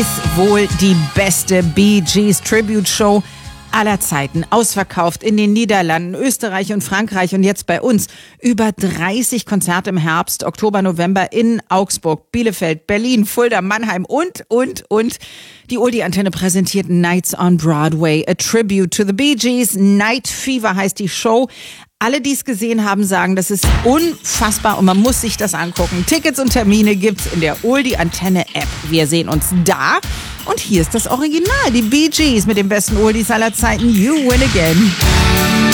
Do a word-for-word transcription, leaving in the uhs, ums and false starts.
Ist wohl die beste Bee Gees Tribute Show aller Zeiten. Ausverkauft in den Niederlanden, Österreich und Frankreich und jetzt bei uns. Über dreißig Konzerte im Herbst, Oktober, November in Augsburg, Bielefeld, Berlin, Fulda, Mannheim und, und, und. Die Oldie-Antenne präsentiert Nights on Broadway, a tribute to the Bee Gees. Night Fever heißt die Show. Alle, die es gesehen haben, sagen, das ist unfassbar und man muss sich das angucken. Tickets und Termine gibt's in der Oldie-Antenne-App. Wir sehen uns da. Und hier ist das Original, die Bee Gees mit den besten Oldies aller Zeiten. You win again.